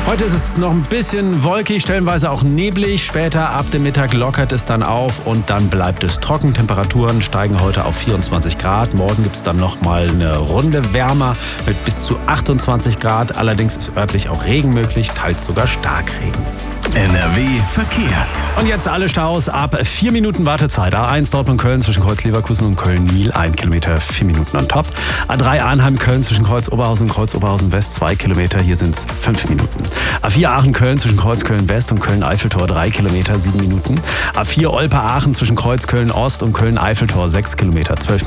Heute ist es noch ein bisschen wolkig, stellenweise auch neblig. Später ab dem Mittag lockert es dann auf und dann bleibt es trocken. Temperaturen steigen heute auf 24 Grad. Morgen gibt es dann nochmal eine Runde wärmer mit bis zu 28 Grad. Allerdings ist örtlich auch Regen möglich, teils sogar Starkregen. NRW Verkehr. Und jetzt alle Staus ab 4 Minuten Wartezeit. A1 Dortmund-Köln zwischen Kreuz-Leverkusen und Köln-Niel, 1 Kilometer, 4 Minuten on top. A3 Arnheim-Köln zwischen Kreuz-Oberhausen und Kreuz-Oberhausen-West, 2 Kilometer, hier sind es 5 Minuten. A4 Aachen-Köln zwischen Kreuz-Köln-West und Köln-Eiffeltor, 3 Kilometer, 7 Minuten. A4 Olpe-Aachen zwischen Kreuz-Köln-Ost und Köln-Eiffeltor, 6 Kilometer, 12 Minuten.